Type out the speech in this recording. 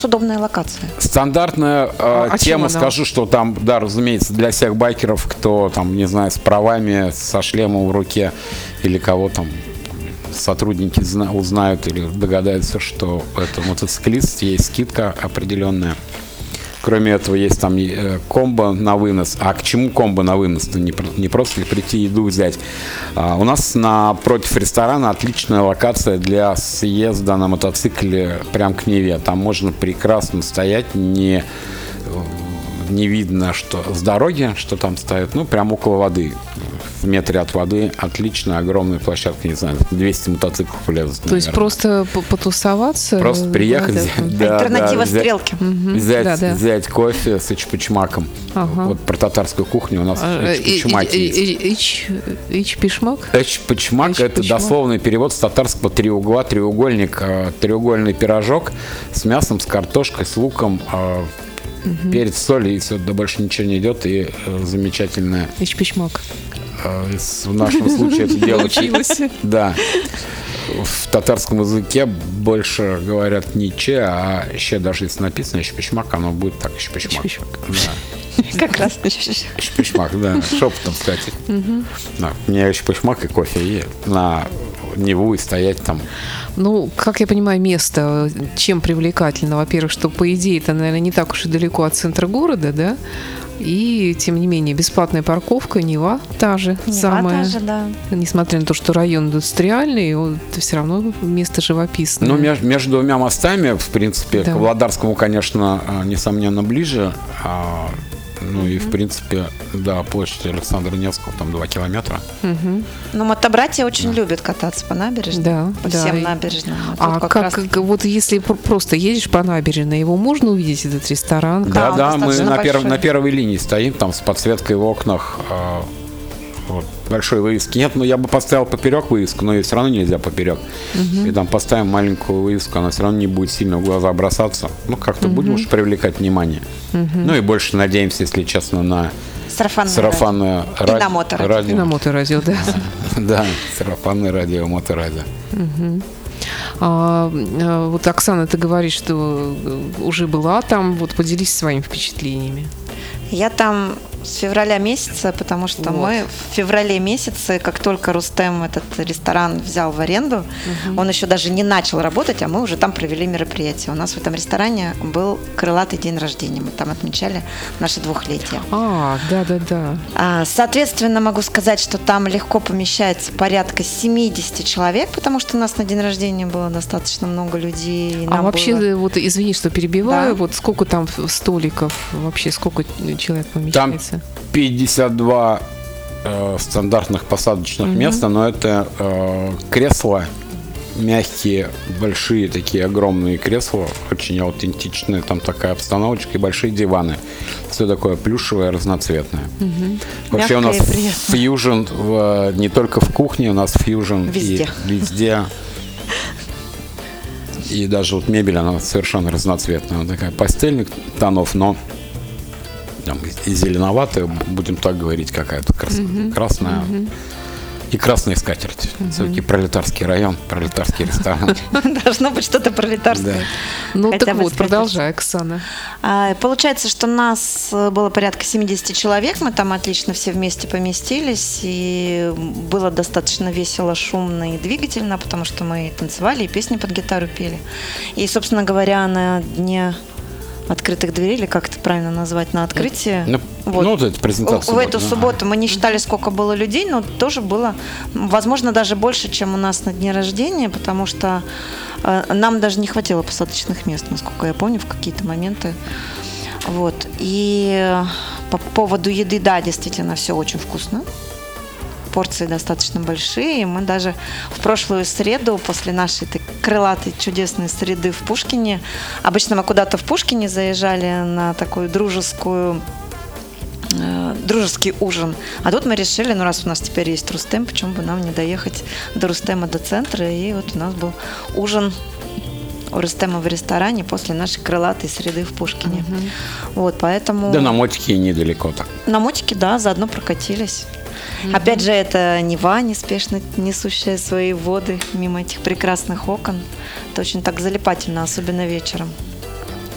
Удобная локация. Стандартная тема, скажу, что там, да, разумеется, для всех байкеров, кто там, не знаю, с правами, со шлемом в руке или кого там сотрудники узнают или догадаются, что это мотоциклист, есть скидка определенная. Кроме этого, есть там комбо на вынос. А к чему комбо на вынос? Не просто прийти еду взять. У нас напротив ресторана отличная локация для съезда на мотоцикле прям к Неве. Там можно прекрасно стоять, не видно, что с дороги, что там стоит, ну, прям около воды. В метре от воды отлично, огромная площадка, не знаю, 200 мотоциклов влезут. То есть просто потусоваться? Просто приехать, альтернатива стрелки. Взять кофе с ичпочмаком. Вот про татарскую кухню у нас ичпочмак есть. Ичпочмак? Ичпочмак — это дословный перевод с татарского треугольник, треугольный пирожок с мясом, с картошкой, с луком, перец, соль, и все, да больше ничего не идет, и замечательная. Ичпочмак. В нашем случае это дело. Да. В татарском языке больше говорят не че, а ще, даже если написано ичпочмак, оно будет так, ичпочмак. Как раз. Ичпочмак, да, шепотом, кстати. У меня ичпочмак и кофе, и на Неву и стоять там. Ну, как я понимаю, место чем привлекательно? Во-первых, что, по идее, это, наверное, не так уж и далеко от центра города, да? И, тем не менее, бесплатная парковка, Нева та же самая. Да. Несмотря на то, что район индустриальный, это все равно место живописное. Ну, между двумя мостами, в принципе, да. К Володарскому, конечно, несомненно, ближе. Ну и, в принципе, да, площадь Александра Невского, там 2 километра. Но мотобратья очень любят кататься по набережной, по всем набережным. А вот если просто едешь по набережной, его можно увидеть, этот ресторан? Да, мы на первой линии стоим, там с подсветкой в окнах. Вот, большой вывески нет, но я бы поставил поперек вывеску, но ее все равно нельзя поперек. И там поставим маленькую вывеску, она все равно не будет сильно в глаза бросаться. Ну, как-то будем уж привлекать внимание. Ну и больше надеемся, если честно, на сарафанное радио. И на моторадио, да. Да, сарафанное радио, моторадио. Вот, Оксана, ты говоришь, что уже была там, вот поделись своими впечатлениями. Я там с февраля месяца, потому что мы в феврале месяце, как только Рустем этот ресторан взял в аренду, он еще даже не начал работать, а мы уже там провели мероприятие. У нас в этом ресторане был крылатый день рождения, мы там отмечали наше 2-летие. Да. Соответственно, могу сказать, что там легко помещается порядка 70 человек, потому что у нас на день рождения было достаточно много людей. Вообще, вот извини, что перебиваю, вот сколько там столиков, вообще сколько человек помещается? Там 52 стандартных посадочных места, но это кресла мягкие, большие такие огромные кресла, очень аутентичные, там такая обстановочка и большие диваны. Все такое плюшевое, разноцветное. Вообще у нас фьюжн не только в кухне, у нас фьюжн везде. И даже вот мебель, она совершенно разноцветная. Она такая пастельных тонов, но там, и зеленоватая, будем так говорить, какая-то красная. И красная скатерть. Все-таки пролетарский район, пролетарский ресторан. Должно быть что-то пролетарское. Ну так вот, продолжай, Оксана. Получается, что нас было порядка 70 человек, мы там отлично все вместе поместились, и было достаточно весело, шумно и двигательно, потому что мы танцевали, и песни под гитару пели. И, собственно говоря, на дне открытых дверей, или как это правильно назвать, на открытии. Вот это презентация. В эту субботу мы не считали, сколько было людей, но тоже было, возможно, даже больше, чем у нас на дне рождения, потому что нам даже не хватило посадочных мест, насколько я помню, в какие-то моменты. Вот. И по поводу еды, да, действительно, все очень вкусно. Порции достаточно большие. Мы даже в прошлую среду, после нашей крылатой чудесной среды в Пушкине, обычно мы куда-то в Пушкине заезжали на такую дружеский ужин. А тут мы решили, раз у нас теперь есть Рустем, почему бы нам не доехать до Рустема, до центра. И вот у нас был ужин у Рустема в ресторане после нашей крылатой среды в Пушкине. Вот, поэтому... Да, на мотике недалеко так. На мотике, да, заодно прокатились. Опять же, это Нева, неспешно несущая свои воды мимо этих прекрасных окон. Это очень так залипательно, особенно вечером.